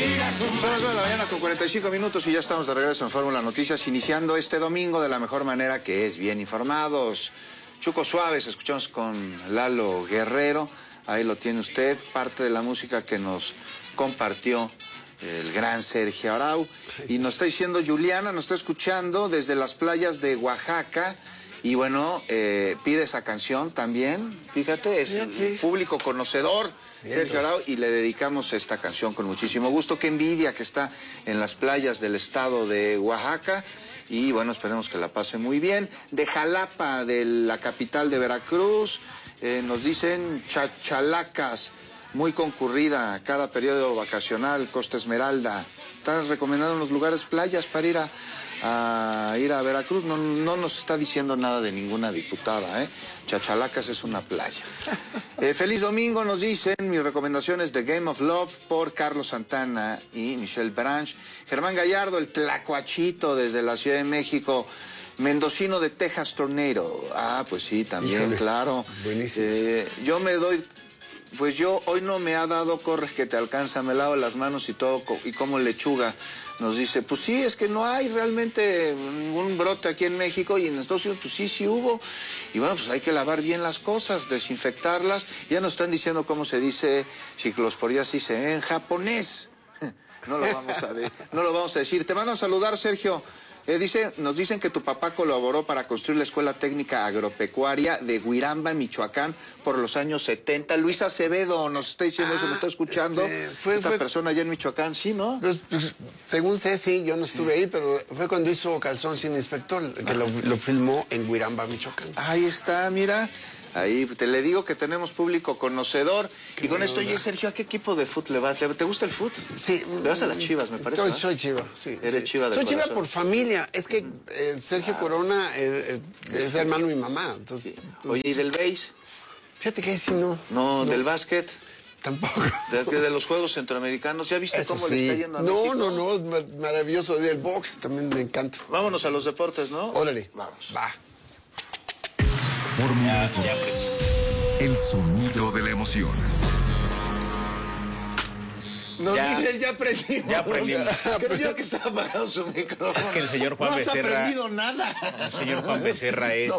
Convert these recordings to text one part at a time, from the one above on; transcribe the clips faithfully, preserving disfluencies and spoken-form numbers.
Son las nueve de la mañana con cuarenta y cinco minutos y ya estamos de regreso en Fórmula Noticias, iniciando este domingo de la mejor manera, que es bien informados. Chuco Suaves, escuchamos con Lalo Guerrero, ahí lo tiene usted, parte de la música que nos compartió el gran Sergio Arau. Y nos está diciendo Juliana, nos está escuchando desde las playas de Oaxaca. Y bueno, eh, pide esa canción también, fíjate, es un público conocedor, Sergio Arau, y le dedicamos esta canción con muchísimo gusto. Qué envidia que está en las playas del estado de Oaxaca, y bueno, esperemos que la pase muy bien. De Jalapa, de la capital de Veracruz, eh, nos dicen Chachalacas, muy concurrida cada periodo vacacional, Costa Esmeralda. Estás recomendando unos lugares, playas para ir a, a ir a Veracruz. No, no nos está diciendo nada de ninguna diputada, ¿eh? Chachalacas es una playa. Eh, feliz domingo, nos dicen. Mis recomendaciones de Game of Love por Carlos Santana y Michelle Branch. Germán Gallardo, el tlacuachito desde la Ciudad de México. Mendocino de Texas Tornado. Ah, pues sí, también, híjole, claro. Buenísimo. Eh, yo me doy... Pues yo, hoy no me ha dado, corres que te alcanza, me lavo las manos y todo, y como lechuga nos dice, pues sí, es que no hay realmente ningún brote aquí en México, y en Estados Unidos, pues sí, sí hubo, y bueno, pues hay que lavar bien las cosas, desinfectarlas. Ya nos están diciendo cómo se dice ciclosporiasis en japonés, no lo vamos a, de, no lo vamos a decir. Te mandan a saludar, Sergio. Eh, dice, nos dicen que tu papá colaboró para construir la Escuela Técnica Agropecuaria de Huiramba, Michoacán, por los años setenta. Luis Acevedo nos está diciendo ah, eso, nos está escuchando. Este, fue, Esta fue, persona allá en Michoacán, ¿sí, no? Pues, pues, según sé, sí, yo no estuve ahí, pero fue cuando hizo Calzón sin Inspector, que lo, lo filmó en Huiramba, Michoacán. Ahí está, mira. Ahí te le digo que tenemos público conocedor. Qué y con esto, oye, Sergio, ¿a qué equipo de fútbol le vas? ¿Te gusta el fútbol? Sí. Le vas a las Chivas, me parece. Soy, ¿no? soy Chiva, sí. Eres sí. Chiva de Soy corazón. Chiva por familia. Es que eh, Sergio claro. Corona eh, eh, es hermano de mi mamá. Entonces, sí. entonces... Oye, ¿y del béis? Fíjate que sí, no. No, no. ¿del básquet? Tampoco. De, de los Juegos Centroamericanos. ¿Ya viste Eso cómo sí. le está yendo a no, México? No, no, no, es maravilloso. Del box también me encanta. Vámonos a los deportes, ¿no? Órale. Vamos. Va. Fórmula ya, ya, pues. El sonido de la emoción. Nos ya, dice, ya aprendimos. Ya aprendimos. Creo que estaba apagado su micrófono. Es que el señor Juan no Becerra... No has aprendido nada. El señor Juan Becerra es...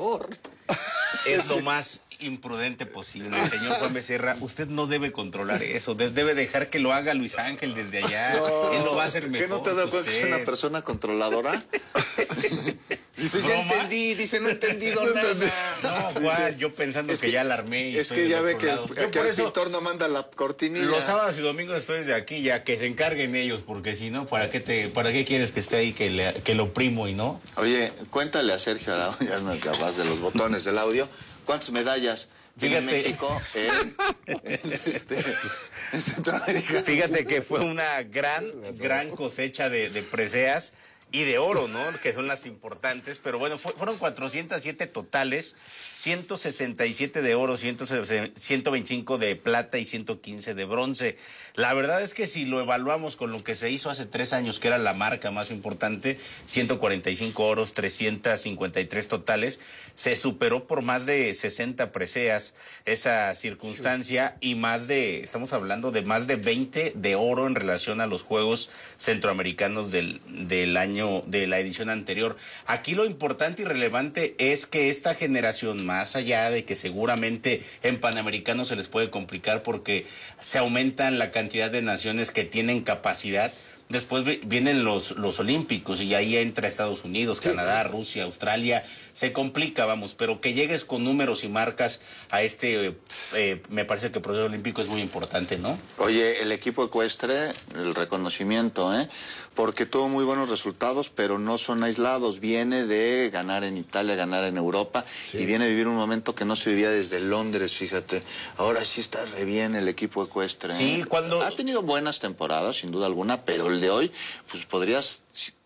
Es lo más imprudente posible. Señor Juan Becerra, usted no debe controlar eso. Debe dejar que lo haga Luis Ángel desde allá. No, él lo va a hacer mejor. ¿Qué no te has dado cuenta que es una persona controladora? Dice, ya entendí, dice, no he entendido nada. No, Juan, yo pensando que, que ya la armé. Y es que ya ve que, que, que el pintor no manda la cortinilla. Los sábados y domingos estoy desde aquí, ya que se encarguen ellos, porque si no, ¿para qué te, para qué quieres que esté ahí, que, le, que lo primo y no? Oye, cuéntale a Sergio Arau, ya no acabas de los botones del audio, ¿cuántas medallas tiene México en, en, este, en Centroamérica? Fíjate que fue una gran, gran cosecha de, de preseas y de oro, ¿no? Que son las importantes, pero bueno, fue, fueron cuatrocientos siete totales, ciento sesenta y siete de oro, ciento veinticinco de plata y ciento quince de bronce. La verdad es que si lo evaluamos con lo que se hizo hace tres años, que era la marca más importante, ciento cuarenta y cinco oros, trescientos cincuenta y tres totales, se superó por más de sesenta preseas esa circunstancia y más de, estamos hablando de más de veinte de oro en relación a los Juegos Centroamericanos del, del año de la edición anterior. Aquí lo importante y relevante es que esta generación, más allá de que seguramente en Panamericanos se les puede complicar porque se aumentan la cantidad de naciones que tienen capacidad, después vienen los, los olímpicos y ahí entra Estados Unidos, Canadá, Rusia, Australia, se complica, vamos, pero que llegues con números y marcas a este, eh, me parece que el proceso olímpico es muy importante, ¿no? Oye, el equipo ecuestre, el reconocimiento, ¿eh? Porque tuvo muy buenos resultados, pero no son aislados, viene de ganar en Italia, ganar en Europa, sí. Y viene a vivir un momento que no se vivía desde Londres, fíjate, ahora sí está re bien el equipo ecuestre, ¿eh? Sí, cuando... Ha tenido buenas temporadas, sin duda alguna, pero el de hoy, pues podrías...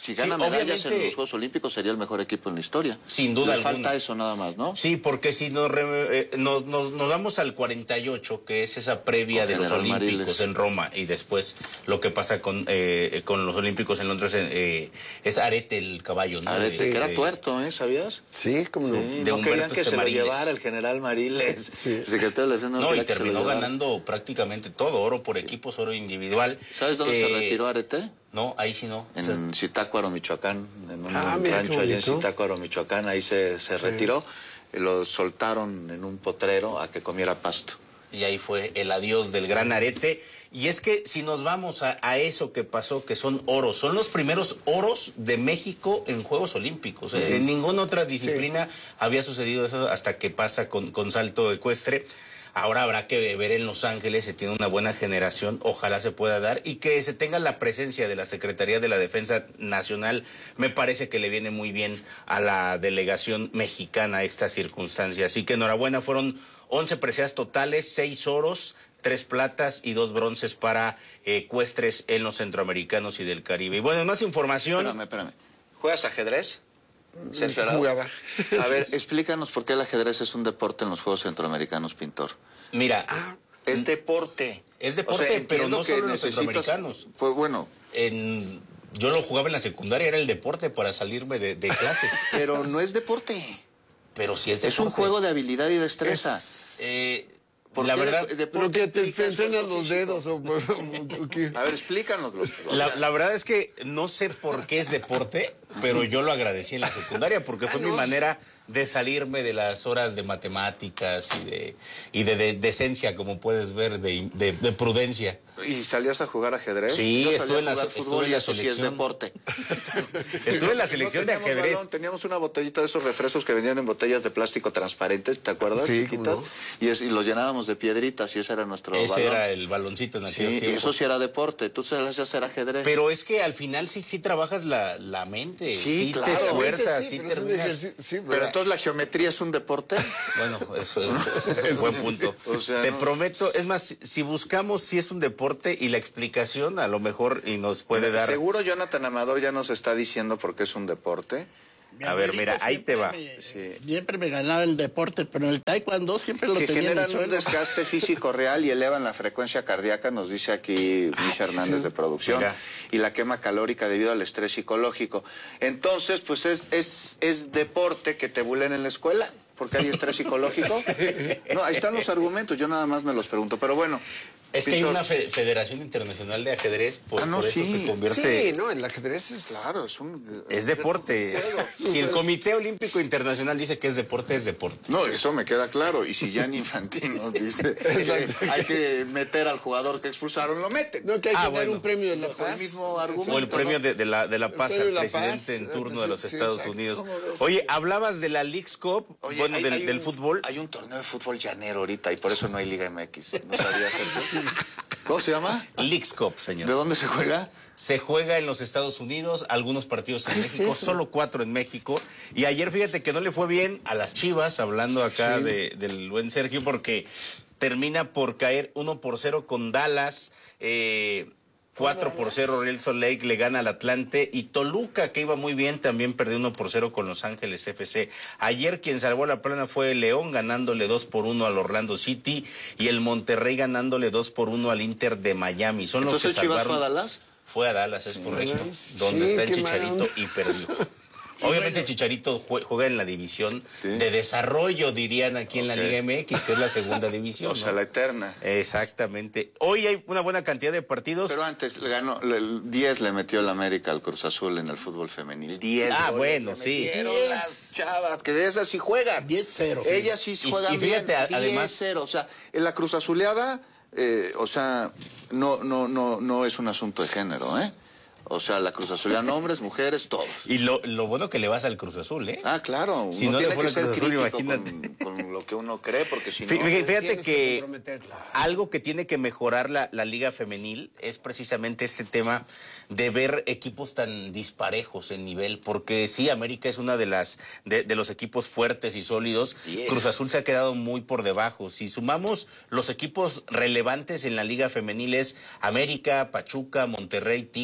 Si gana Sí, medallas en obviamente- los Juegos Olímpicos sería el mejor equipo en la historia. Sin duda Le alguna. falta eso nada más, ¿no? Sí, porque si nos, re- eh, nos, nos, nos vamos al cuarenta y ocho, que es esa previa Con de los General Olímpicos Mariles. en Roma, y después lo que pasa con, eh, con los Olímpicos en Londres, eh, es Arete el caballo, ¿no? Arete, De- que era de- tuerto, ¿eh? ¿Sabías? Sí, como no. Sí, de no Humberto querían que este se lo Mariles. llevara el general Mariles. Sí. El secretario de la Defensa No, y quería que se lo terminó llevara. ganando prácticamente todo, oro por equipos, oro individual. ¿Sabes dónde se Eh, retiró Arete? No, ahí sí no. O sea, En Zitácuaro, Michoacán, en un Ah, mira, rancho qué allá en bonito. Zitácuaro, Michoacán, ahí se, se Sí. retiró, y lo soltaron en un potrero a que comiera pasto. y ahí fue el adiós del gran Arete. Y es que si nos vamos a, a eso que pasó, que son oros, son los primeros oros de México en Juegos Olímpicos. Uh-huh. En ninguna otra disciplina sí. había sucedido eso hasta que pasa con, con salto ecuestre. Ahora habrá que ver en Los Ángeles, se tiene una buena generación, ojalá se pueda dar, y que se tenga la presencia de la Secretaría de la Defensa Nacional, me parece que le viene muy bien a la delegación mexicana esta circunstancia. Así que enhorabuena, fueron once preseas totales, seis oros, tres platas y dos bronces para eh, ecuestres en los centroamericanos y del Caribe. Y bueno, más información. Espérame, espérame. ¿Juegas ajedrez? Sergio Arau. Jugaba. A ver, explícanos por qué el ajedrez es un deporte en los Juegos Centroamericanos, Pintor. Mira, ah, es deporte. Es deporte, o sea, pero no solo en los centroamericanos. Pues bueno. En, yo lo jugaba en la secundaria, era el deporte para salirme de, de clases. Pero no es deporte. Pero sí es deporte. Es un juego de habilidad y destreza. Es, eh, la verdad, de, de ¿pero que te, te entrenas los dedos o, o, o qué? A ver, explícanoslo. La, la verdad es que no sé por qué es deporte, pero yo lo agradecí en la secundaria porque fue mi manera de salirme de las horas de matemáticas y de y de, de, de esencia, como puedes ver, de, de, de prudencia. ¿Y salías a jugar ajedrez? Sí, yo estuve en la, jugar fútbol en la y eso selección. Sí es deporte. Estuve en la selección no de ajedrez. Balón, teníamos una botellita de esos refrescos que vendían en botellas de plástico transparentes, ¿te acuerdas? Sí, chiquitas. No. Y, es, y los llenábamos de piedritas y ese era nuestro ese balón. era el baloncito en aquellos sí, tiempos. Y eso sí era deporte. Tú sabes hacer ajedrez. Pero es que al final sí, sí trabajas la, la mente. Sí, sí claro. te esfuerzas, sí, sí terminas. Sí, sí, pero entonces la geometría es un deporte. Bueno, eso es un buen punto. O sea, te no. prometo, es más, si buscamos si es un deporte y la explicación a lo mejor y nos puede dar. Seguro Jonathan Amador ya nos está diciendo por qué es un deporte. Mi a ver, mira, ahí te va. Me, sí. Siempre me ganaba el deporte, pero el taekwondo siempre lo que tenía en el generan un suelo. desgaste físico real y elevan la frecuencia cardíaca, nos dice aquí Misha ah, Hernández sí. de producción, Mira. y la quema calórica debido al estrés psicológico. Entonces, pues es, es, es deporte que te bulen en la escuela. ¿Por qué hay estrés psicológico? No, ahí están los argumentos, yo nada más me los pregunto, pero bueno. Es que Pintor. hay una fe Federación Internacional de Ajedrez, por, ah, no, por eso sí. se convierte... Sí, no, el ajedrez es... Claro, es un... Es deporte. Si el Comité Olímpico Internacional dice que es deporte, es deporte. No, eso me queda claro. Y si Gianni Infantino dice que hay que meter al jugador que expulsaron, lo meten. No, que hay ah, que bueno. dar un premio de la paz. El mismo argumento, o el premio ¿no? de, de, la, de la paz al la presidente paz, en turno de los sí, Estados exacto. Unidos. Oye, hablabas de la Leagues Cup, Oye, bueno, hay, del, hay del un, fútbol. Hay un torneo de fútbol llanero ahorita y por eso no hay Liga M X. ¿No sabías eso? ¿Cómo se llama? Leagues Cup, señor. ¿De dónde se juega? Se juega en los Estados Unidos, algunos partidos en México, solo cuatro en México. Y ayer fíjate que no le fue bien a las Chivas, hablando acá sí. de, del buen Sergio, porque termina por caer uno por cero con Dallas, eh, cuatro por cero Real Salt Lake le gana al Atlante, y Toluca, que iba muy bien, también perdió uno por cero con Los Ángeles F C. Ayer quien salvó la plana fue el León, ganándole dos por uno al Orlando City, y el Monterrey ganándole dos por uno al Inter de Miami. Son los ¿Entonces que Chivas salvaron. fue a Dallas? Fue a Dallas, es correcto, sí, donde está el qué Chicharito mal. y perdió. Obviamente Chicharito juega en la división sí. de desarrollo, dirían aquí en la okay. Liga M X, que es la segunda división. O sea, ¿no? la eterna. Exactamente. Hoy hay una buena cantidad de partidos. Pero antes le ganó, el diez le metió el América al Cruz Azul en el fútbol femenil. diez. Ah, bueno, sí. diez chavas, que de esas sí juegan. diez cero. Ellas sí Y- juegan y fíjate, bien. a- además- diez cero. O sea, en la Cruz Azuleada, eh, o sea, no, no, no, no es un asunto de género, ¿eh? O sea, la Cruz Azuleada, hombres, mujeres, todos. Y lo, lo bueno que le vas al Cruz Azul, ¿eh? Ah, claro. Si uno no le tiene fuera que ser Cruz Azul, crítico imagínate. con, con lo que uno cree, porque si no... Fí- Fíjate, fíjate Tienes que que comprometerte. algo que tiene que mejorar la, la liga femenil es precisamente este tema de ver equipos tan disparejos en nivel, porque sí, América es una de las de, de los equipos fuertes y sólidos. Diez. Cruz Azul se ha quedado muy por debajo. Si sumamos los equipos relevantes en la liga femenil es América, Pachuca, Monterrey, Tigres, Chivas.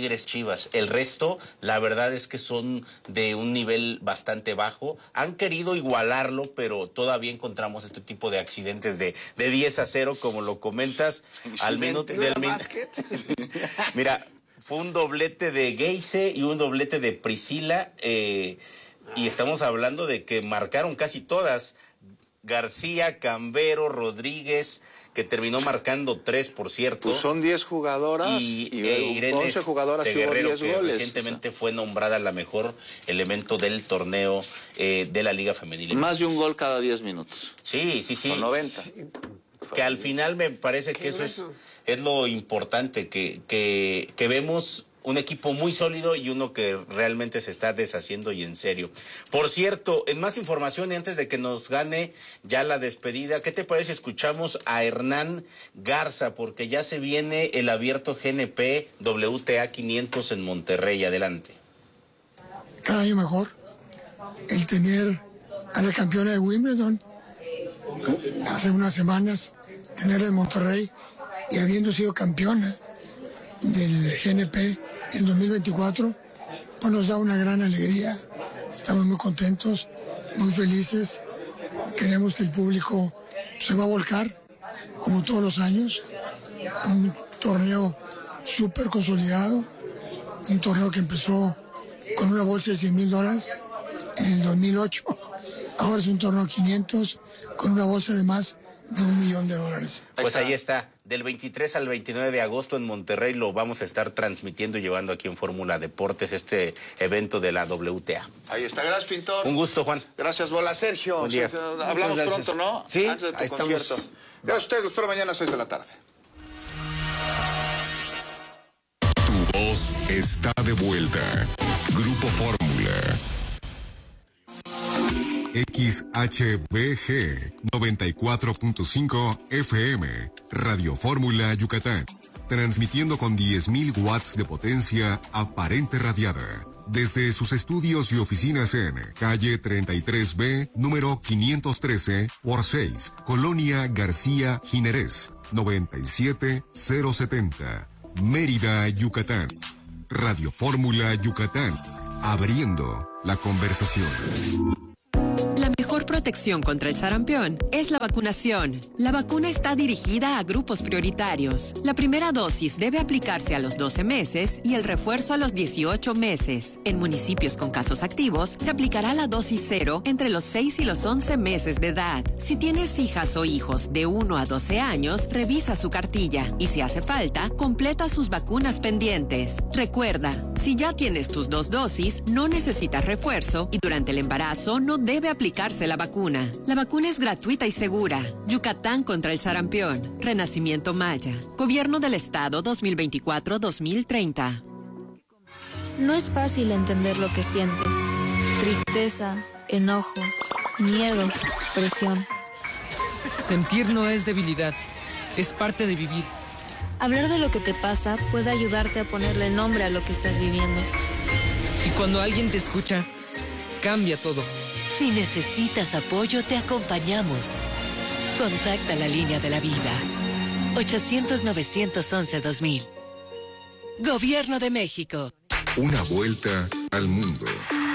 Chivas. El resto, la verdad es que son de un nivel bastante bajo. Han querido igualarlo, pero todavía encontramos este tipo de accidentes de, de diez a cero, como lo comentas. Al minuto del min... Mira, fue un doblete de Geise y un doblete de Priscila, eh, y estamos hablando de que marcaron casi todas. García, Cambero, Rodríguez, que terminó marcando tres, por cierto. Pues son diez jugadoras y, y eh, Irene once jugadoras y hubo diez goles. Recientemente o sea, fue nombrada la mejor elemento del torneo eh, de la Liga Femenil. Más de un gol cada diez minutos. Sí, sí, sí. Son noventa. Sí. Que al final me parece que eso es, es lo importante, que, que, que vemos un equipo muy sólido y uno que realmente se está deshaciendo y en serio. Por cierto, en más información y antes de que nos gane ya la despedida, ¿qué te parece? Escuchamos a Hernán Garza, porque ya se viene el abierto G N P W T A quinientos en Monterrey. Adelante. Cada año mejor. El tener a la campeona de Wimbledon hace unas semanas, tener en Monterrey y habiendo sido campeona del G N P en dos mil veinticuatro, pues nos da una gran alegría. Estamos muy contentos, muy felices. Queremos que el público se va a volcar, como todos los años. Un torneo súper consolidado, un torneo que empezó con una bolsa de cien mil dólares en el dos mil ocho. Ahora es un torneo de quinientos con una bolsa de más de un millón de dólares. Pues ahí está. Del veintitrés al veintinueve de agosto en Monterrey lo vamos a estar transmitiendo y llevando aquí en Fórmula Deportes, este evento de la W T A. Ahí está, gracias, Pintor. Un gusto, Juan. Gracias, Bola. Sergio, Buen día. Sergio, hablamos pronto, ¿no? Sí, antes de tu ahí concierto. estamos. Gracias a ustedes, los espero mañana a seis de la tarde. Tu voz está de vuelta. Grupo Fórmula. X H B G noventa y cuatro punto cinco F M, Radio Fórmula Yucatán, transmitiendo con diez mil watts de potencia aparente radiada, desde sus estudios y oficinas en calle treinta y tres B, número quinientos trece por seis, Colonia García Jiménez, noventa y siete mil setenta, Mérida, Yucatán. Radio Fórmula Yucatán, abriendo la conversación. La mejor protección contra el sarampión es la vacunación. La vacuna está dirigida a grupos prioritarios. La primera dosis debe aplicarse a los doce meses y el refuerzo a los dieciocho meses. En municipios con casos activos, se aplicará la dosis cero entre los seis y los once meses de edad. Si tienes hijas o hijos de uno a doce años, revisa su cartilla y si hace falta, completa sus vacunas pendientes. Recuerda, si ya tienes tus dos dosis, no necesitas refuerzo y durante el embarazo no debe aplicarse la vacuna. La vacuna es gratuita y segura. Yucatán contra el sarampión. Renacimiento Maya. Gobierno del Estado dos mil veinticuatro a dos mil treinta. No es fácil entender lo que sientes. Tristeza, enojo, miedo, presión. Sentir no es debilidad, es parte de vivir. Hablar de lo que te pasa puede ayudarte a ponerle nombre a lo que estás viviendo. Y cuando alguien te escucha, cambia todo. Si necesitas apoyo, te acompañamos. Contacta la línea de la vida. ochocientos, novecientos once, dos mil. Gobierno de México. Una vuelta al mundo.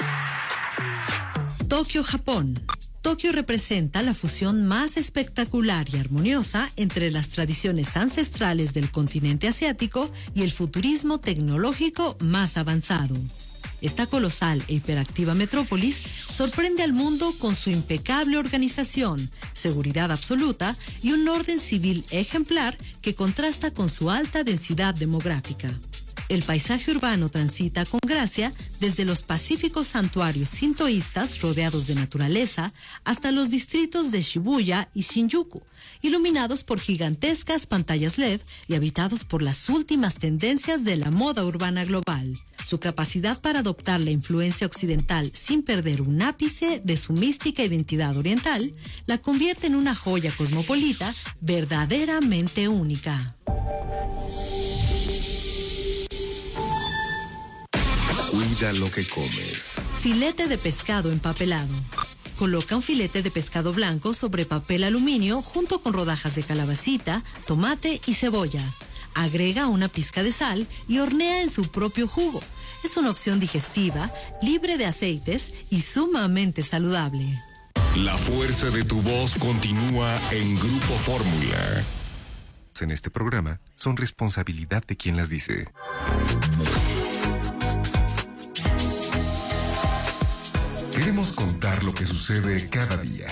Tokio, Japón. Tokio representa la fusión más espectacular y armoniosa entre las tradiciones ancestrales del continente asiático y el futurismo tecnológico más avanzado. Esta colosal e hiperactiva metrópolis sorprende al mundo con su impecable organización, seguridad absoluta y un orden civil ejemplar que contrasta con su alta densidad demográfica. El paisaje urbano transita con gracia desde los pacíficos santuarios sintoístas rodeados de naturaleza hasta los distritos de Shibuya y Shinjuku, iluminados por gigantescas pantallas L E D y habitados por las últimas tendencias de la moda urbana global. Su capacidad para adoptar la influencia occidental sin perder un ápice de su mística identidad oriental la convierte en una joya cosmopolita verdaderamente única. Cuida lo que comes. Filete de pescado empapelado. Coloca un filete de pescado blanco sobre papel aluminio junto con rodajas de calabacita, tomate y cebolla. Agrega una pizca de sal y hornea en su propio jugo. Es una opción digestiva, libre de aceites y sumamente saludable. La fuerza de tu voz continúa en Grupo Fórmula. En este programa son responsabilidad de quien las dice. Queremos contar lo que sucede cada día.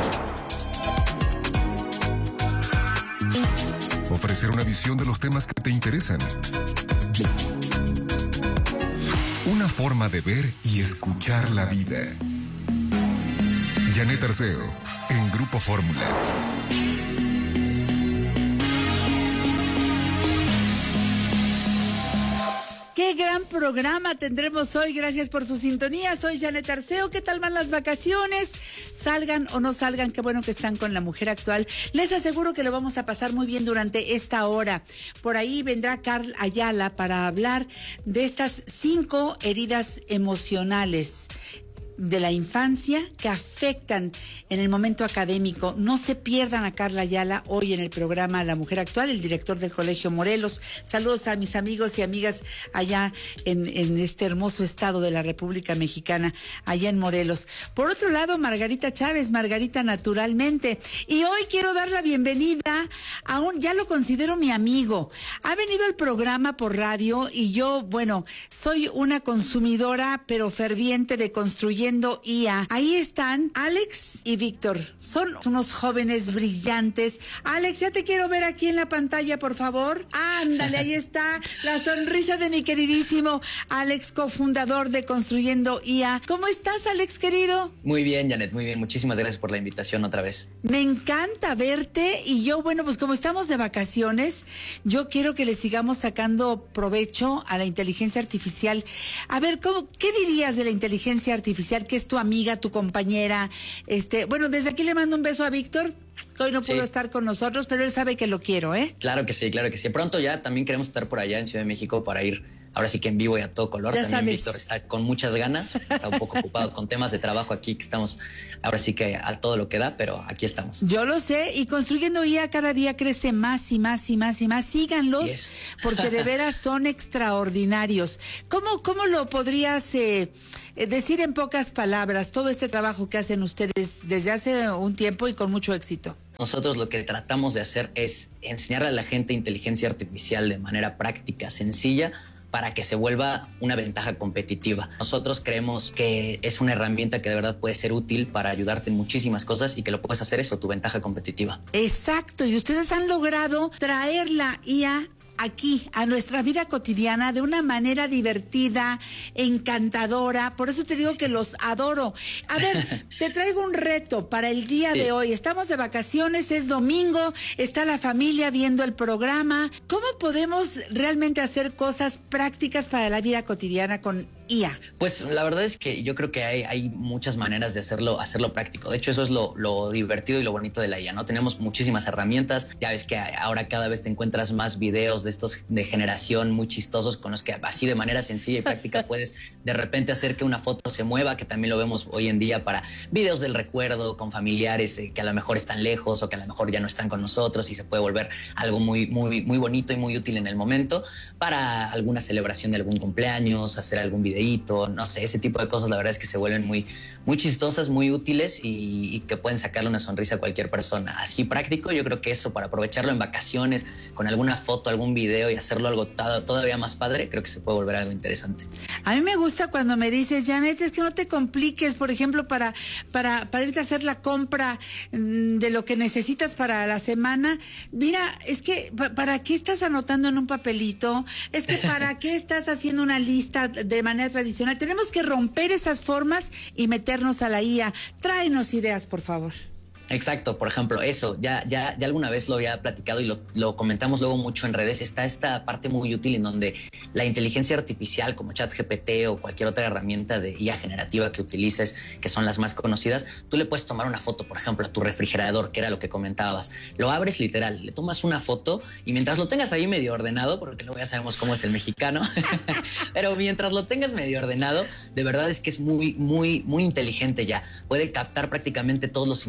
Ofrecer una visión de los temas que te interesan. Una forma de ver y escuchar la vida. Janet Arceo, en Grupo Fórmula. Qué gran programa tendremos hoy, gracias por su sintonía. Soy Janet Arceo. ¿Qué tal van las vacaciones? Salgan o no salgan, qué bueno que están con La Mujer Actual. Les aseguro que lo vamos a pasar muy bien durante esta hora. Por ahí vendrá Carl Ayala para hablar de estas cinco heridas emocionales de la infancia que afectan en el momento académico. No se pierdan a Carla Ayala hoy en el programa La Mujer Actual, el director del Colegio Morelos. Saludos a mis amigos y amigas allá en, en este hermoso estado de la República Mexicana, allá en Morelos. Por otro lado, Margarita Chávez, Margarita Naturalmente. Y hoy quiero dar la bienvenida a un, ya lo considero mi amigo. Ha venido al programa por radio y yo, bueno, soy una consumidora pero ferviente de Construyendo I A. Ahí están Alex y Víctor. Son unos jóvenes brillantes. Alex, ya te quiero ver aquí en la pantalla, por favor. Ándale, ahí está la sonrisa de mi queridísimo Alex, cofundador de Construyendo I A. ¿Cómo estás, Alex, querido? Muy bien, Janet, muy bien. Muchísimas gracias por la invitación otra vez. Me encanta verte y yo, bueno, pues como estamos de vacaciones, yo quiero que le sigamos sacando provecho a la inteligencia artificial. A ver, ¿cómo, qué dirías de la inteligencia artificial? Que es tu amiga, tu compañera. Este, bueno, desde aquí le mando un beso a Víctor, que hoy no pudo sí. estar con nosotros, pero él sabe que lo quiero, ¿eh? Claro que sí, claro que sí. Pronto ya también queremos estar por allá en Ciudad de México para ir, ahora sí que en vivo y a todo color. Ya también sabes. Víctor está con muchas ganas, está un poco ocupado con temas de trabajo aquí, que estamos ahora sí que a todo lo que da, pero aquí estamos. Yo lo sé, y Construyendo I A cada día crece más y más y más y más. Síganlos, yes. porque de veras son extraordinarios. ¿Cómo, cómo lo podrías eh, decir en pocas palabras todo este trabajo que hacen ustedes desde hace un tiempo y con mucho éxito? Nosotros lo que tratamos de hacer es enseñarle a la gente inteligencia artificial de manera práctica, sencilla, para que se vuelva una ventaja competitiva. Nosotros creemos que es una herramienta que de verdad puede ser útil para ayudarte en muchísimas cosas y que lo puedes hacer eso, tu ventaja competitiva. Exacto, y ustedes han logrado traer la I A aquí, a nuestra vida cotidiana, de una manera divertida, encantadora. Por eso te digo que los adoro. A ver, te traigo un reto para el día sí. de hoy. Estamos de vacaciones, es domingo, está la familia viendo el programa. ¿Cómo podemos realmente hacer cosas prácticas para la vida cotidiana con I A? Pues la verdad es que yo creo que hay, hay muchas maneras de hacerlo, hacerlo práctico. De hecho, eso es lo, lo divertido y lo bonito de la I A, ¿no? Tenemos muchísimas herramientas. Ya ves que ahora cada vez te encuentras más videos de estos de generación muy chistosos con los que así de manera sencilla y práctica puedes de repente hacer que una foto se mueva, que también lo vemos hoy en día para videos del recuerdo con familiares eh, que a lo mejor están lejos o que a lo mejor ya no están con nosotros, y se puede volver algo muy, muy, muy bonito y muy útil en el momento para alguna celebración de algún cumpleaños, hacer algún videíto, no sé, ese tipo de cosas. La verdad es que se vuelven muy, muy chistosas, muy útiles y, y que pueden sacarle una sonrisa a cualquier persona. Así práctico, yo creo que eso para aprovecharlo en vacaciones con alguna foto, algún video y hacerlo algo todavía más padre, creo que se puede volver algo interesante. A mí me gusta cuando me dices, Janet, es que no te compliques, por ejemplo, para, para, para irte a hacer la compra de lo que necesitas para la semana. Mira, es que ¿para qué estás anotando en un papelito? Es que ¿para qué estás haciendo una lista de manera tradicional? Tenemos que romper esas formas y meternos a la I A. Tráenos ideas, por favor. Exacto, por ejemplo, eso, ya, ya, ya alguna vez lo había platicado y lo, lo comentamos luego mucho en redes. Está esta parte muy útil en donde la inteligencia artificial como ChatGPT o cualquier otra herramienta de I A generativa que utilices, que son las más conocidas, tú le puedes tomar una foto, por ejemplo, a tu refrigerador, que era lo que comentabas. Lo abres literal, le tomas una foto y mientras lo tengas ahí medio ordenado, porque luego ya sabemos cómo es el mexicano, pero mientras lo tengas medio ordenado, de verdad es que es muy, muy, muy inteligente ya. Puede captar prácticamente todos los ingredientes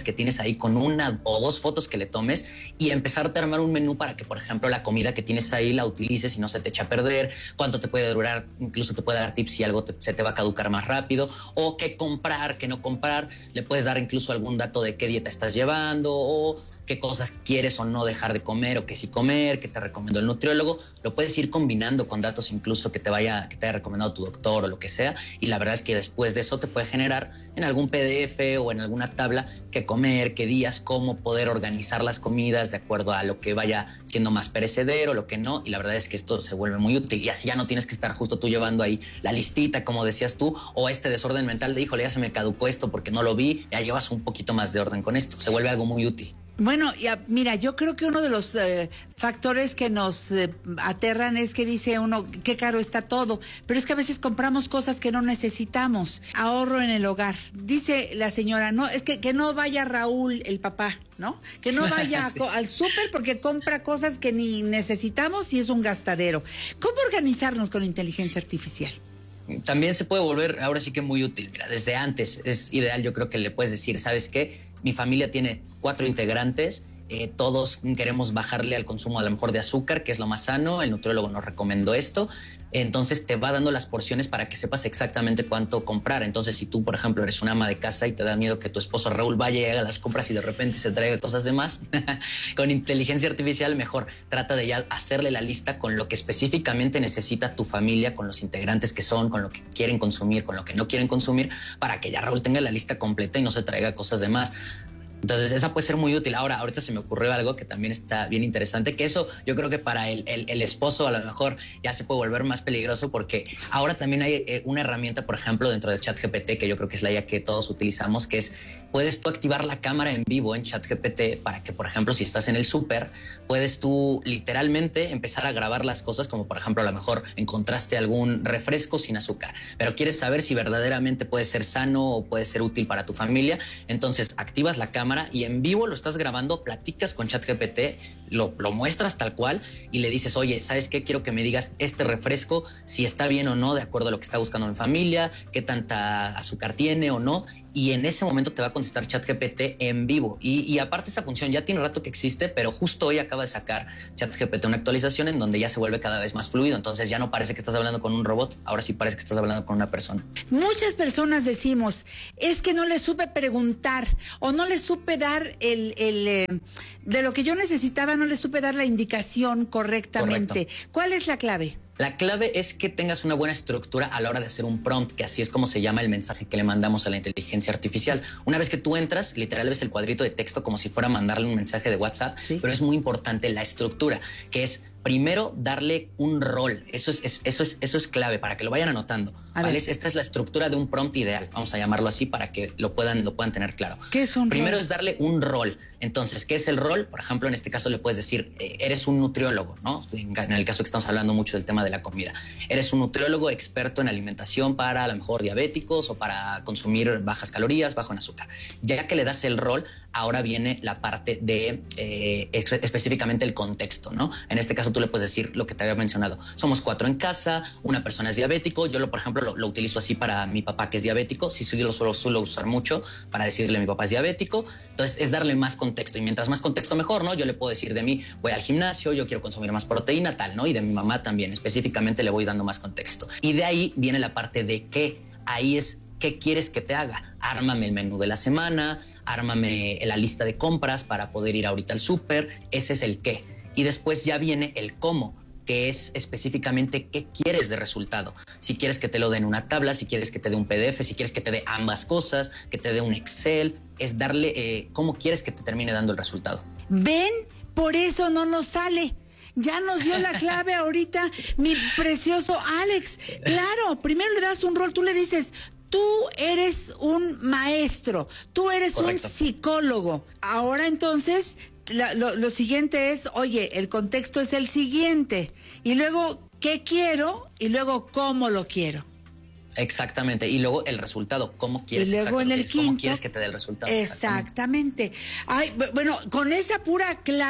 que tienes ahí con una o dos fotos que le tomes y empezarte a armar un menú para que, por ejemplo, la comida que tienes ahí la utilices y no se te eche a perder, cuánto te puede durar, incluso te puede dar tips si algo te, se te va a caducar más rápido, o qué comprar, qué no comprar. Le puedes dar incluso algún dato de qué dieta estás llevando o qué cosas quieres o no dejar de comer o qué sí comer, qué te recomendó el nutriólogo. Lo puedes ir combinando con datos incluso que te vaya, que te haya recomendado tu doctor o lo que sea. Y la verdad es que después de eso te puede generar en algún P D F o en alguna tabla qué comer, qué días, cómo poder organizar las comidas de acuerdo a lo que vaya siendo más perecedero, lo que no. Y la verdad es que esto se vuelve muy útil. Y así ya no tienes que estar justo tú llevando ahí la listita, como decías tú, o este desorden mental de, híjole, ya se me caducó esto porque no lo vi. Ya llevas un poquito más de orden con esto. Se vuelve algo muy útil. Bueno, ya, mira, yo creo que uno de los eh, factores que nos eh, aterran es que dice uno, qué caro está todo, pero es que a veces compramos cosas que no necesitamos. Ahorro en el hogar. Dice la señora, no, es que, que no vaya Raúl, el papá, ¿no? Que no vaya sí. al súper porque compra cosas que ni necesitamos y es un gastadero. ¿Cómo organizarnos con inteligencia artificial? También se puede volver ahora sí que muy útil. Mira, desde antes es ideal, yo creo que le puedes decir, ¿sabes qué? Mi familia tiene cuatro integrantes, eh, todos queremos bajarle al consumo a lo mejor de azúcar, que es lo más sano, el nutriólogo nos recomendó esto, entonces te va dando las porciones para que sepas exactamente cuánto comprar. Entonces si tú, por ejemplo, eres una ama de casa y te da miedo que tu esposo Raúl vaya y haga las compras y de repente se traiga cosas de más, con inteligencia artificial mejor trata de ya hacerle la lista con lo que específicamente necesita tu familia, con los integrantes que son, con lo que quieren consumir, con lo que no quieren consumir, para que ya Raúl tenga la lista completa y no se traiga cosas de más. Entonces esa puede ser muy útil. Ahora, ahorita se me ocurrió algo que también está bien interesante, que eso yo creo que para el, el, el esposo a lo mejor ya se puede volver más peligroso, porque ahora también hay eh, una herramienta, por ejemplo, dentro de ChatGPT, que yo creo que es la I A que todos utilizamos, que es, puedes tú activar la cámara en vivo en ChatGPT para que, por ejemplo, si estás en el súper, puedes tú literalmente empezar a grabar las cosas, como por ejemplo, a lo mejor encontraste algún refresco sin azúcar, pero quieres saber si verdaderamente puede ser sano o puede ser útil para tu familia. Entonces activas la cámara y en vivo lo estás grabando, platicas con ChatGPT, lo, lo muestras tal cual y le dices, oye, ¿sabes qué? Quiero que me digas este refresco, si está bien o no, de acuerdo a lo que está buscando mi familia, qué tanta azúcar tiene o no. Y en ese momento te va a contestar ChatGPT en vivo. Y, y aparte esa función ya tiene rato que existe, pero justo hoy acaba de sacar ChatGPT una actualización en donde ya se vuelve cada vez más fluido. Entonces ya no parece que estás hablando con un robot, ahora sí parece que estás hablando con una persona. Muchas personas decimos, es que no le supe preguntar o no le supe dar el, el eh, de lo que yo necesitaba, no le supe dar la indicación correctamente. Correcto. ¿Cuál es la clave? La clave es que tengas una buena estructura a la hora de hacer un prompt, que así es como se llama el mensaje que le mandamos a la inteligencia artificial. Una vez que tú entras, literal ves el cuadrito de texto como si fuera a mandarle un mensaje de WhatsApp, ¿sí? Pero es muy importante la estructura, que es primero darle un rol. Eso es, es, eso es, eso es clave para que lo vayan anotando. ¿Vale? Esta es la estructura de un prompt ideal, vamos a llamarlo así para que lo puedan, lo puedan tener claro. ¿Qué es un Primero rol? es darle un rol. Entonces, ¿qué es el rol? Por ejemplo, en este caso le puedes decir, eh, eres un nutriólogo, ¿no? En el caso que estamos hablando mucho del tema de la comida. Eres un nutriólogo experto en alimentación para a lo mejor diabéticos o para consumir bajas calorías, bajo en azúcar. Ya que le das el rol, ahora viene la parte de eh, específicamente el contexto, ¿no? En este caso tú le puedes decir lo que te había mencionado. Somos cuatro en casa, una persona es diabético. Yo, lo, por ejemplo, lo, lo utilizo así para mi papá que es diabético. Sí, sí, lo suelo, suelo usar mucho para decirle a mi papá es diabético. Entonces es darle más contexto y mientras más contexto mejor, ¿no? Yo le puedo decir de mí, voy al gimnasio, yo quiero consumir más proteína, tal, ¿no? Y de mi mamá también, específicamente le voy dando más contexto. Y de ahí viene la parte de qué. Ahí es qué quieres que te haga. Ármame el menú de la semana, ármame la lista de compras para poder ir ahorita al súper. Ese es el qué. Y después ya viene el cómo, que es específicamente qué quieres de resultado. Si quieres que te lo dé en una tabla, si quieres que te dé un P D F, si quieres que te dé ambas cosas, que te dé un Excel, es darle eh, cómo quieres que te termine dando el resultado. ¿Ven? Por eso no nos sale. Ya nos dio la clave ahorita mi precioso Alex. Claro, primero le das un rol, tú le dices, tú eres un maestro, tú eres Correcto. un psicólogo. Ahora entonces, la, lo, lo siguiente es, oye, el contexto es el siguiente. Y luego, ¿qué quiero? Y luego, ¿cómo lo quiero? Exactamente. Y luego el resultado, ¿cómo quieres? Y luego en el quinto, ¿Cómo quieres que te dé el resultado? Exactamente. Ay, bueno, con esa pura clave,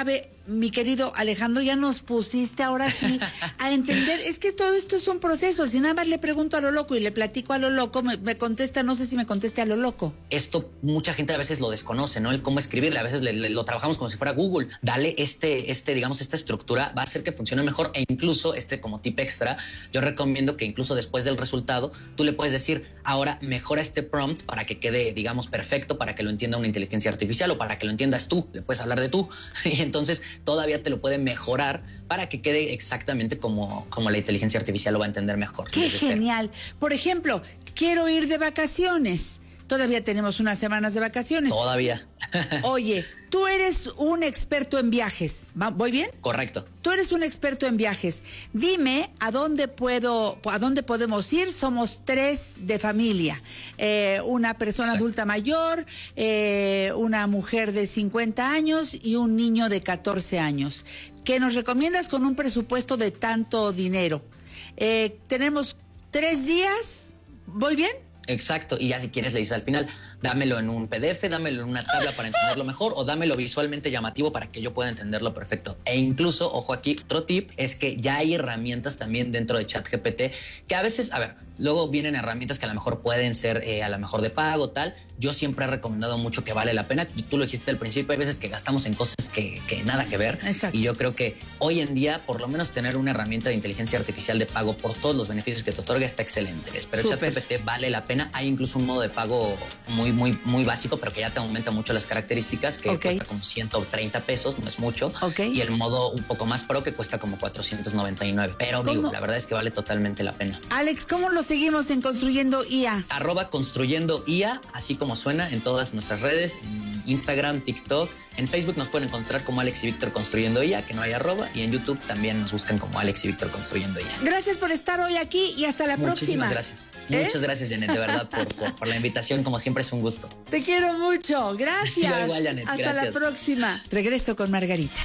mi querido Alejandro, ya nos pusiste ahora sí a entender, es que todo esto es un proceso, si nada más le pregunto a lo loco y le platico a lo loco, me, me contesta, no sé si me conteste a lo loco. Esto mucha gente a veces lo desconoce, ¿no? El cómo escribirle, a veces le, le, lo trabajamos como si fuera Google. Dale este, este, digamos, esta estructura, va a hacer que funcione mejor, e incluso, este como tip extra, yo recomiendo que incluso después del resultado, tú le puedes decir, ahora mejora este prompt para que quede, digamos, perfecto, para que lo entienda una inteligencia artificial o para que lo entiendas tú, le puedes hablar de tú, y entonces todavía te lo puede mejorar para que quede exactamente como, como la inteligencia artificial lo va a entender mejor. ¡Qué genial! Por ejemplo, quiero ir de vacaciones. Todavía tenemos unas semanas de vacaciones. Todavía. Oye, tú eres un experto en viajes. ¿Voy bien? Correcto. Tú eres un experto en viajes. Dime a dónde puedo, a dónde podemos ir. Somos tres de familia. Eh, una persona Exacto. adulta mayor, eh, una mujer de cincuenta años y un niño de catorce años. ¿Qué nos recomiendas con un presupuesto de tanto dinero? Eh, tenemos tres días. ¿Voy bien? Exacto, y ya si quieres le dices al final, dámelo en un P D F, dámelo en una tabla para entenderlo mejor o dámelo visualmente llamativo para que yo pueda entenderlo perfecto. E incluso, ojo aquí, otro tip es que ya hay herramientas también dentro de ChatGPT que a veces, a ver, luego vienen herramientas que a lo mejor pueden ser eh, a lo mejor de pago, tal. Yo siempre he recomendado mucho que vale la pena. Tú lo dijiste al principio, hay veces que gastamos en cosas que, que nada que ver. Exacto. Y yo creo que hoy en día, por lo menos tener una herramienta de inteligencia artificial de pago por todos los beneficios que te otorga está excelente. Pero ChatGPT vale la pena. Hay incluso un modo de pago muy, muy, muy básico, pero que ya te aumenta mucho las características, que okay. cuesta como ciento treinta pesos, no es mucho. Okay. Y el modo un poco más pro, que cuesta como cuatrocientos noventa y nueve. Pero ¿Cómo? digo, la verdad es que vale totalmente la pena. Alex, ¿cómo lo seguimos en Construyendo I A? Arroba Construyendo I A, así como suena, en todas nuestras redes, en Instagram, TikTok. En Facebook nos pueden encontrar como Alex y Víctor Construyendo I A, que no hay arroba, y en YouTube también nos buscan como Alex y Víctor Construyendo I A. Gracias por estar hoy aquí y hasta la Muchísimas próxima. gracias. ¿Eh? Muchas gracias, Janet, de verdad, por, por, por la invitación. Como siempre, es un gusto. Te quiero mucho. Gracias. Yo igual, Janet. Hasta Gracias. la próxima. Regreso con Margarita.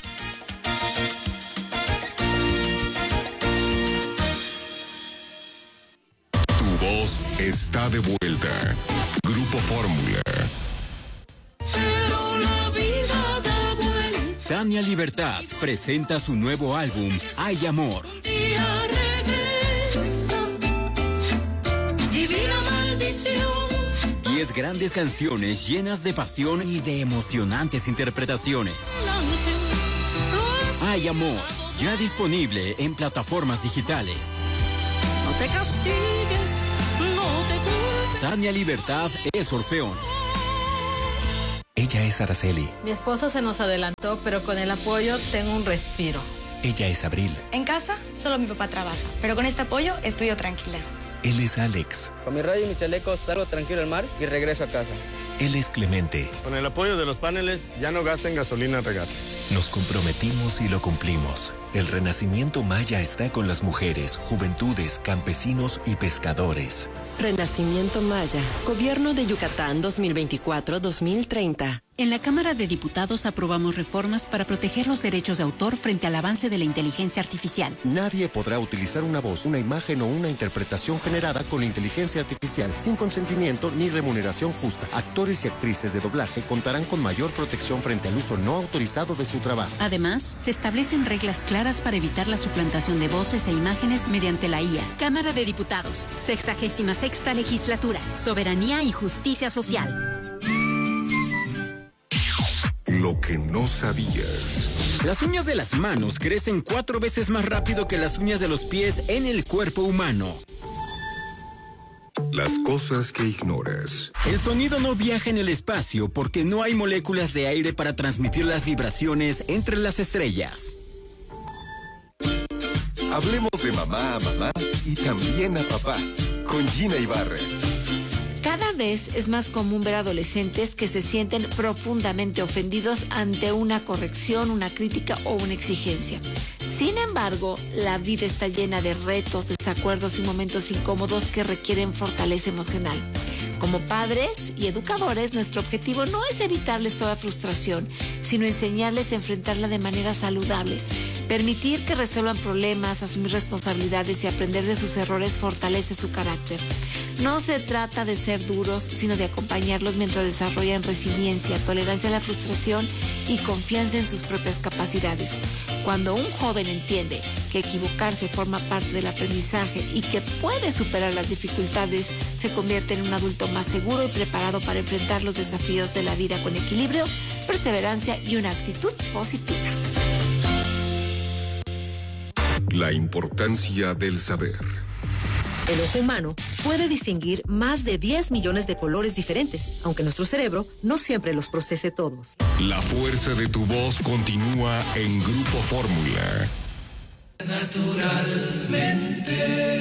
Tu voz está de vuelta. Grupo Fórmula. Tania Libertad presenta su nuevo álbum, Hay Amor. Divina maldición. Diez grandes canciones llenas de pasión y de emocionantes interpretaciones. Hay Amor, ya disponible en plataformas digitales. No te castigues, no te culpes. Tania Libertad es Orfeón. Ella es Araceli. Mi esposo se nos adelantó, pero con el apoyo tengo un respiro. Ella es Abril. En casa, solo mi papá trabaja, pero con este apoyo estoy yo tranquila. Él es Alex. Con mi radio y mi chaleco salgo tranquilo al mar y regreso a casa. Él es Clemente. Con el apoyo de los paneles ya no gasten gasolina en regata. Nos comprometimos y lo cumplimos. El renacimiento maya está con las mujeres, juventudes, campesinos y pescadores. Renacimiento Maya. Gobierno de Yucatán dos mil veinticuatro a dos mil treinta. En la Cámara de Diputados aprobamos reformas para proteger los derechos de autor frente al avance de la inteligencia artificial. Nadie podrá utilizar una voz, una imagen o una interpretación generada con inteligencia artificial sin consentimiento ni remuneración justa. Actores y actrices de doblaje contarán con mayor protección frente al uso no autorizado de su trabajo. Además, se establecen reglas claras para evitar la suplantación de voces e imágenes mediante la I A. Cámara de Diputados, sexagésima sexta legislatura, soberanía y justicia social. Lo que no sabías. Las uñas de las manos crecen cuatro veces más rápido que las uñas de los pies en el cuerpo humano. Las cosas que ignoras. El sonido no viaja en el espacio porque no hay moléculas de aire para transmitir las vibraciones entre las estrellas. Hablemos de mamá a mamá y también a papá, con Gina Ibarra. Cada vez es más común ver adolescentes que se sienten profundamente ofendidos ante una corrección, una crítica o una exigencia. Sin embargo, la vida está llena de retos, desacuerdos y momentos incómodos que requieren fortaleza emocional. Como padres y educadores, nuestro objetivo no es evitarles toda frustración, sino enseñarles a enfrentarla de manera saludable. Permitir que resuelvan problemas, asumir responsabilidades y aprender de sus errores fortalece su carácter. No se trata de ser duros, sino de acompañarlos mientras desarrollan resiliencia, tolerancia a la frustración y confianza en sus propias capacidades. Cuando un joven entiende que equivocarse forma parte del aprendizaje y que puede superar las dificultades, se convierte en un adulto más seguro y preparado para enfrentar los desafíos de la vida con equilibrio, perseverancia y una actitud positiva. La importancia del saber. El ojo humano puede distinguir más de diez millones de colores diferentes, aunque nuestro cerebro no siempre los procese todos. La fuerza de tu voz continúa en Grupo Fórmula. Naturalmente.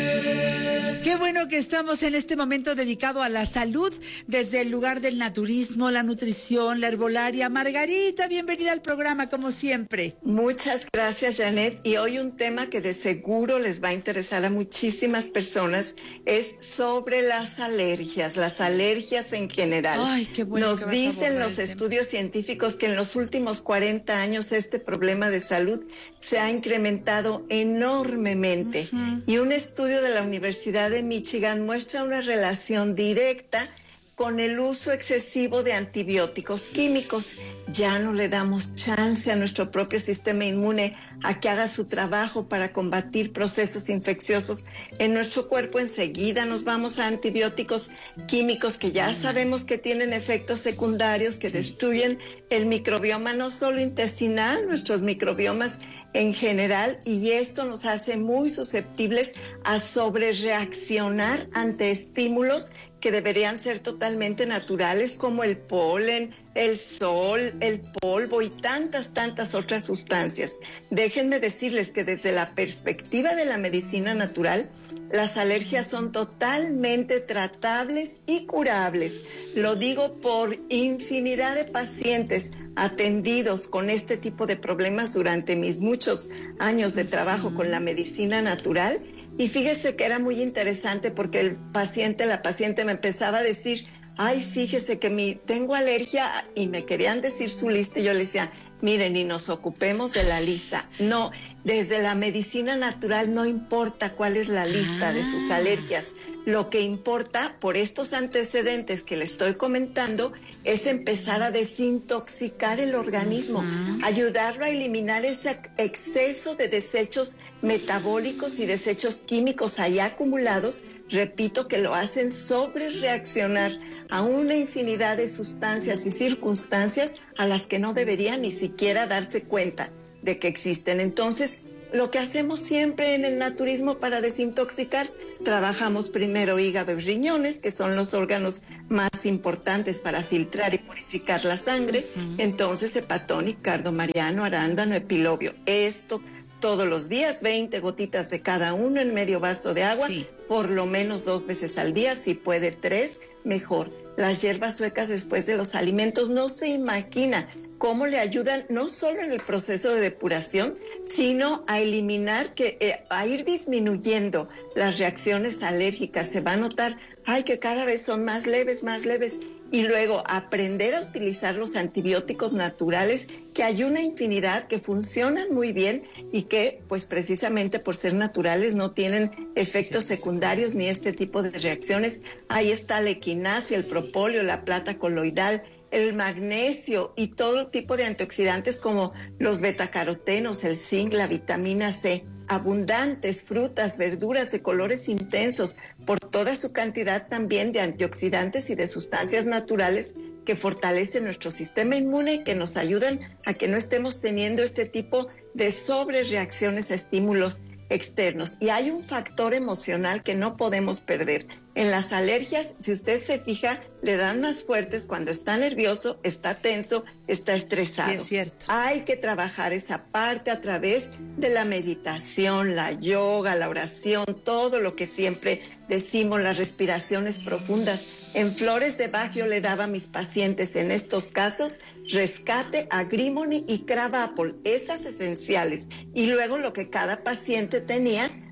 Qué bueno que estamos en este momento dedicado a la salud desde el lugar del naturismo, la nutrición, la herbolaria. Margarita, bienvenida al programa como siempre. Muchas gracias, Janet. Y hoy un tema que de seguro les va a interesar a muchísimas personas es sobre las alergias, las alergias en general. Ay, qué bueno. Nos dicen los estudios científicos que en los últimos cuarenta años este problema de salud se ha incrementado enormemente. Uh-huh. Y un estudio de la Universidad de Michigan muestra una relación directa con el uso excesivo de antibióticos químicos. Ya no le damos chance a nuestro propio sistema inmune a que haga su trabajo para combatir procesos infecciosos en nuestro cuerpo. Enseguida nos vamos a antibióticos químicos que ya sabemos que tienen efectos secundarios que sí. destruyen el microbioma, no solo intestinal, nuestros microbiomas en general, y esto nos hace muy susceptibles a sobrereaccionar ante estímulos que deberían ser totalmente naturales, como el polen, el sol, el polvo y tantas, tantas otras sustancias. Déjenme decirles que desde la perspectiva de la medicina natural, las alergias son totalmente tratables y curables. Lo digo por infinidad de pacientes atendidos con este tipo de problemas durante mis muchos años de trabajo con la medicina natural. Y fíjese que era muy interesante porque el paciente, la paciente me empezaba a decir, ay, fíjese que mi, tengo alergia, y me querían decir su lista y yo le decía, miren, y nos ocupemos de la lista. No, desde la medicina natural no importa cuál es la lista ah. de sus alergias. Lo que importa, por estos antecedentes que le estoy comentando, es empezar a desintoxicar el organismo, uh-huh. ayudarlo a eliminar ese exceso de desechos metabólicos y desechos químicos ahí acumulados. Repito, que lo hacen sobre reaccionar a una infinidad de sustancias y circunstancias a las que no deberían ni siquiera darse cuenta de que existen. Entonces, lo que hacemos siempre en el naturismo para desintoxicar, trabajamos primero hígado y riñones, que son los órganos más importantes para filtrar y purificar la sangre. Uh-huh. Entonces, hepatónico, cardomariano, arándano, epilobio. Esto todos los días, veinte gotitas de cada uno en medio vaso de agua, sí. por lo menos dos veces al día, si puede tres, mejor. Las hierbas suecas después de los alimentos, no se imagina cómo le ayudan no solo en el proceso de depuración, sino a eliminar, que eh, a ir disminuyendo las reacciones alérgicas. Se va a notar, ay, que cada vez son más leves, más leves. Y luego aprender a utilizar los antibióticos naturales, que hay una infinidad que funcionan muy bien y que, pues precisamente por ser naturales, no tienen efectos secundarios ni este tipo de reacciones. Ahí está la equinacia, el propóleo, la plata coloidal, el magnesio y todo tipo de antioxidantes como los betacarotenos, el zinc, la vitamina C. Abundantes frutas, verduras de colores intensos, por toda su cantidad también de antioxidantes y de sustancias naturales que fortalecen nuestro sistema inmune y que nos ayudan a que no estemos teniendo este tipo de sobrereacciones a estímulos externos. Y hay un factor emocional que no podemos perder. En las alergias, si usted se fija, le dan más fuertes cuando está nervioso, está tenso, está estresado. Sí, es cierto. Hay que trabajar esa parte a través de la meditación, la yoga, la oración, todo lo que siempre decimos, las respiraciones profundas. En Flores de Bach yo le daba a mis pacientes en estos casos rescate, agrimony y crab apple, esas esenciales. Y luego lo que cada paciente tenía,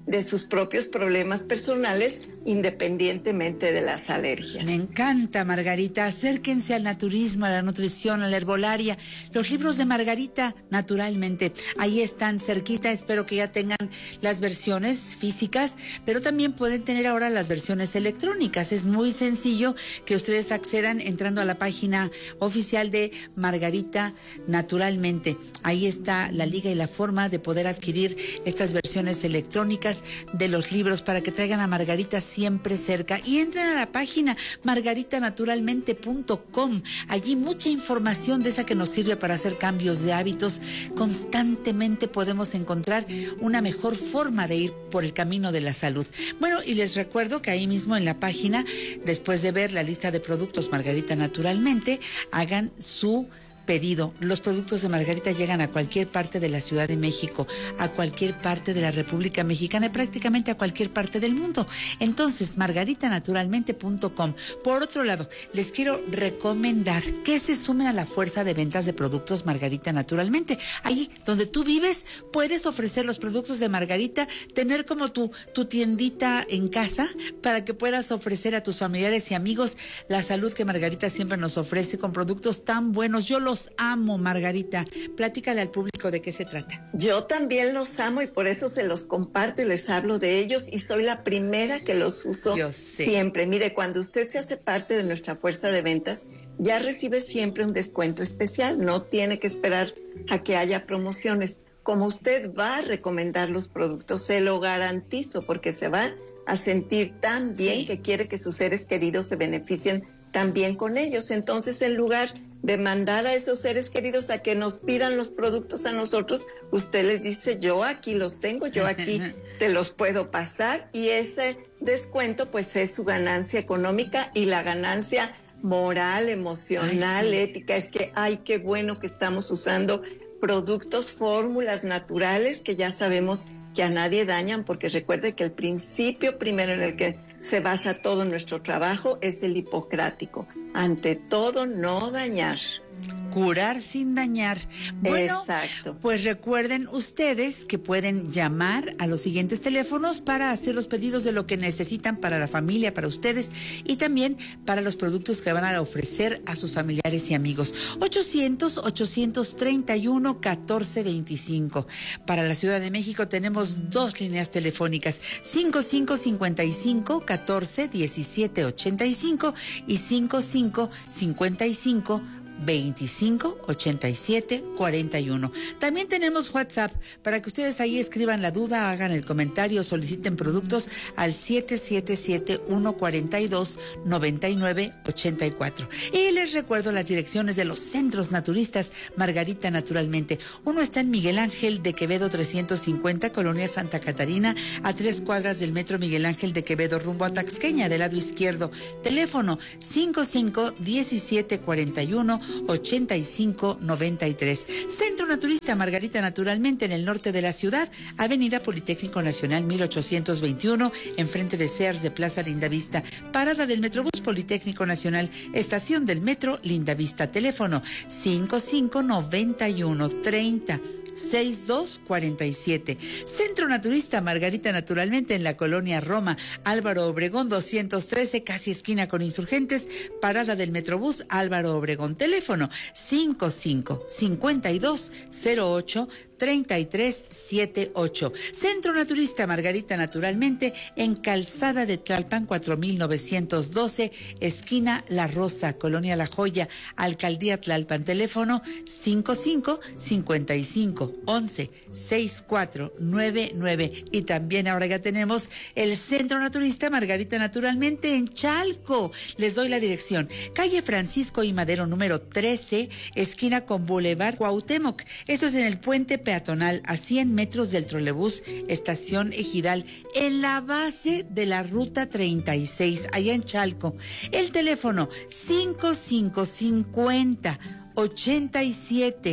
de sus propios problemas personales, independientemente de las alergias. Me encanta, Margarita. Acérquense al naturismo, a la nutrición, a la herbolaria. Los libros de Margarita, naturalmente, ahí están cerquita. Espero que ya tengan las versiones físicas, pero también pueden tener ahora las versiones electrónicas. Es muy sencillo que ustedes accedan entrando a la página oficial de Margarita Naturalmente. Ahí está la liga y la forma de poder adquirir estas versiones electrónicas de los libros para que traigan a Margarita siempre cerca. Y entren a la página margarita naturalmente punto com. Allí mucha información de esa que nos sirve para hacer cambios de hábitos. Constantemente podemos encontrar una mejor forma de ir por el camino de la salud. Bueno, y les recuerdo que ahí mismo en la página, después de ver la lista de productos Margarita Naturalmente, hagan su pedido. Los productos de Margarita llegan a cualquier parte de la Ciudad de México, a cualquier parte de la República Mexicana y prácticamente a cualquier parte del mundo. Entonces, margarita naturalmente punto com. Por otro lado, les quiero recomendar que se sumen a la fuerza de ventas de productos Margarita Naturalmente. Ahí donde tú vives, puedes ofrecer los productos de Margarita, tener como tu, tu tiendita en casa para que puedas ofrecer a tus familiares y amigos la salud que Margarita siempre nos ofrece con productos tan buenos. Yo los amo, Margarita. Platícale al público de qué se trata. Yo también los amo y por eso se los comparto y les hablo de ellos y soy la primera que los uso siempre. Mire, cuando usted se hace parte de nuestra fuerza de ventas, ya recibe siempre un descuento especial. No tiene que esperar a que haya promociones. Como usted va a recomendar los productos, se lo garantizo porque se va a sentir tan bien sí. que quiere que sus seres queridos se beneficien también con ellos. Entonces, en lugar de mandar a esos seres queridos a que nos pidan los productos a nosotros, usted les dice, yo aquí los tengo, yo aquí te los puedo pasar, y ese descuento pues es su ganancia económica y la ganancia moral, emocional, ay, sí. ética. Es que, ay, qué bueno que estamos usando productos, fórmulas naturales que ya sabemos que a nadie dañan, porque recuerde que el principio primero en el que se basa todo nuestro trabajo es el hipocrático. Ante todo, no dañar. Curar sin dañar. Bueno, exacto. Pues recuerden ustedes que pueden llamar a los siguientes teléfonos para hacer los pedidos de lo que necesitan para la familia, para ustedes y también para los productos que van a ofrecer a sus familiares y amigos. ochocientos, ochocientos treinta y uno, catorce veinticinco. Para la Ciudad de México tenemos dos líneas telefónicas: cincuenta y cinco cincuenta y cinco, catorce diecisiete ochenta y cinco y cincuenta y cinco cincuenta y cinco veinticinco ochenta y siete cuarenta y uno. También tenemos WhatsApp para que ustedes ahí escriban la duda, hagan el comentario, soliciten productos al siete siete siete, uno cuatro dos, nueve nueve ocho cuatro. Y les recuerdo las direcciones de los centros naturistas Margarita Naturalmente. Uno está en Miguel Ángel de Quevedo trescientos cincuenta, Colonia Santa Catarina, a tres cuadras del metro Miguel Ángel de Quevedo rumbo a Taxqueña, del lado izquierdo. Teléfono cincuenta y cinco diecisiete cuarenta y uno ochenta y cinco noventa y tres. Centro Naturista Margarita Naturalmente en el norte de la ciudad, Avenida Politécnico Nacional mil ochocientos veintiuno, enfrente de Sears de Plaza Lindavista. Parada del Metrobús Politécnico Nacional, estación del Metro Lindavista. Teléfono cincuenta y cinco noventa y uno treinta sesenta y dos cuarenta y siete. Centro Naturista Margarita Naturalmente en la colonia Roma, Álvaro Obregón doscientos trece, casi esquina con Insurgentes. Parada del Metrobús Álvaro Obregón. Teléfono cincuenta y cinco cincuenta y dos cero ocho treinta y tres setenta y ocho. Centro Naturista Margarita Naturalmente en Calzada de Tlalpan cuatro mil novecientos doce, esquina La Rosa, colonia La Joya, Alcaldía Tlalpan. Teléfono cincuenta y cinco cincuenta y cinco once sesenta y cuatro noventa y nueve. Y también ahora ya tenemos el Centro Naturista Margarita Naturalmente en Chalco. Les doy la dirección: calle Francisco y Madero número trece, esquina con Boulevard Cuauhtémoc. Esto es en el puente peatonal a cien metros del trolebús Estación Ejidal, en la base de la ruta treinta y seis, allá en Chalco. El teléfono cincuenta y cinco cincuenta ochenta y siete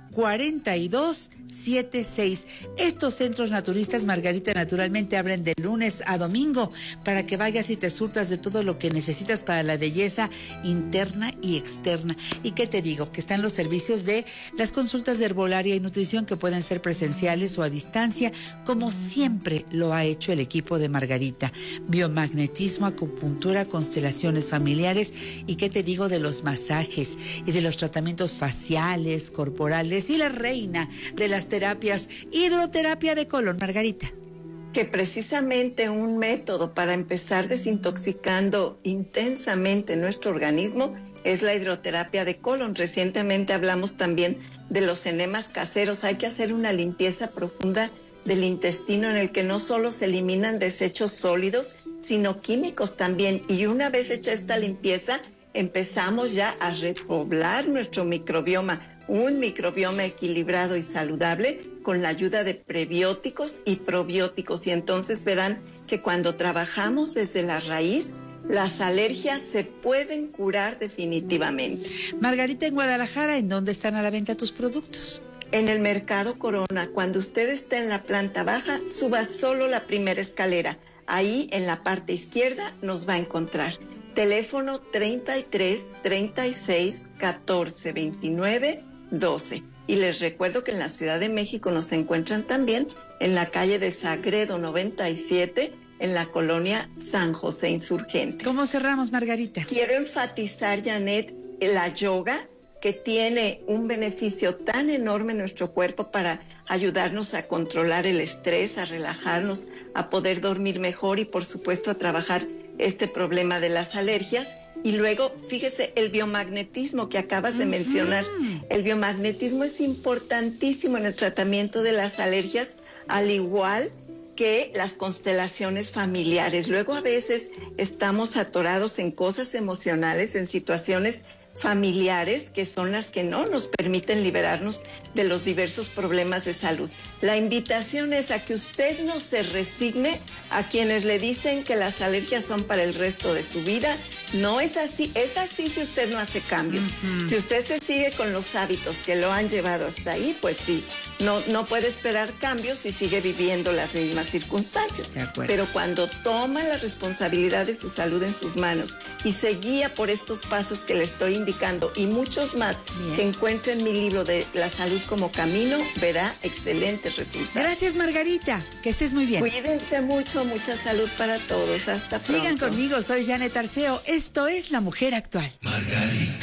cuarenta y dos setenta y seis. Estos centros naturistas, Margarita, naturalmente abren de lunes a domingo para que vayas y te surtas de todo lo que necesitas para la belleza interna y externa. ¿Y qué te digo? Que están los servicios de las consultas de herbolaria y nutrición, que pueden ser presenciales o a distancia, como siempre lo ha hecho el equipo de Margarita. Biomagnetismo, acupuntura, constelaciones familiares, y qué te digo de los masajes y de los tratamientos faciales, corporales, y la reina de las terapias, hidroterapia de colon, Margarita. Que precisamente un método para empezar desintoxicando intensamente nuestro organismo es la hidroterapia de colon. Recientemente hablamos también de los enemas caseros. Hay que hacer una limpieza profunda del intestino en el que no solo se eliminan desechos sólidos, sino químicos también. Y una vez hecha esta limpieza, empezamos ya a repoblar nuestro microbioma, un microbioma equilibrado y saludable con la ayuda de prebióticos y probióticos. Y entonces verán que cuando trabajamos desde la raíz, las alergias se pueden curar definitivamente. Margarita, en Guadalajara, ¿en dónde están a la venta tus productos? En el Mercado Corona. Cuando usted esté en la planta baja, suba solo la primera escalera. Ahí, en la parte izquierda, nos va a encontrar. Teléfono treinta y tres, treinta y seis, catorce, veintinueve, doce. Y les recuerdo que en la Ciudad de México nos encuentran también en la calle de Sagredo noventa y siete, en la colonia San José Insurgentes. ¿Cómo cerramos, Margarita? Quiero enfatizar, Janet, la yoga, que tiene un beneficio tan enorme en nuestro cuerpo para ayudarnos a controlar el estrés, a relajarnos, a poder dormir mejor y, por supuesto, a trabajar este problema de las alergias. Y luego, fíjese, el biomagnetismo que acabas de uh-huh. mencionar. El biomagnetismo es importantísimo en el tratamiento de las alergias, al igual que las constelaciones familiares. Luego, a veces, estamos atorados en cosas emocionales, en situaciones familiares, que son las que no nos permiten liberarnos de los diversos problemas de salud. La invitación es a que usted no se resigne a quienes le dicen que las alergias son para el resto de su vida. No es así, es así si usted no hace cambios. Uh-huh. Si usted se sigue con los hábitos que lo han llevado hasta ahí, pues sí, no, no puede esperar cambios y sigue viviendo las mismas circunstancias. De acuerdo. Pero cuando toma la responsabilidad de su salud en sus manos y se guía por estos pasos que le estoy indicando y muchos más Bien. que encuentre en mi libro de La Salud como Camino, verá excelentes resultados. Gracias, Margarita. Que estés muy bien. Cuídense mucho, mucha salud para todos. Hasta pronto. Sigan conmigo, soy Janet Arceo. Esto es La Mujer Actual. Margarita.